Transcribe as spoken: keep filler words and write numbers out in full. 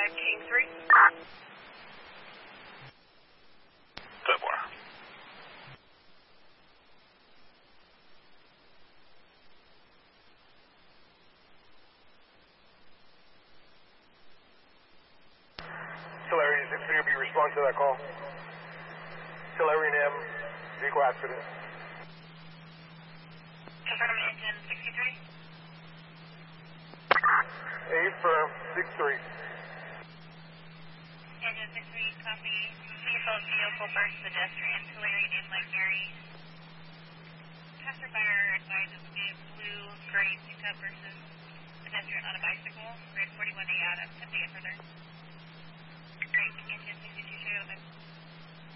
King three. Good boy. Tulare six three will be respond to that call. Tulare M, vehicle accident. Confirm engine sixty-three. A firm, six three. Engine sixty-three, copy. Vehicle vehicle burst pedestrian, Tulare in Lake Mary. Passerby advises in blue gray pickup versus pedestrian on a bicycle. Grade forty-one A Adam. Can be it further. Great. Engine sixty-two, show